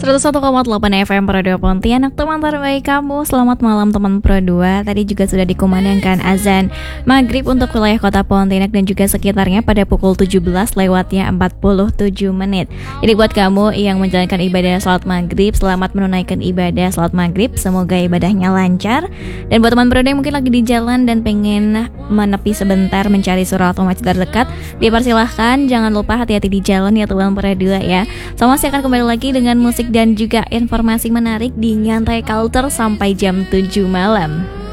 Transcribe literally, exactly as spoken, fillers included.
seratus satu koma delapan F M Pro dua Pontianak, teman terbaik kamu. Selamat malam teman Pro dua. Tadi juga sudah dikumandangkan azan maghrib untuk wilayah kota Pontianak dan juga sekitarnya pada pukul tujuh belas lewatnya empat puluh tujuh menit. Jadi buat kamu yang menjalankan ibadah salat maghrib, selamat menunaikan ibadah salat maghrib. Semoga ibadahnya lancar. Dan buat teman Pro dua yang mungkin lagi di jalan dan pengen menepi sebentar mencari surau atau masjid terdekat, dipersilahkan. Jangan lupa hati-hati di jalan ya teman Pro dua ya. Sama saya akan kembali lagi dengan musik dan juga informasi menarik di Nyantai Culture sampai jam tujuh malam.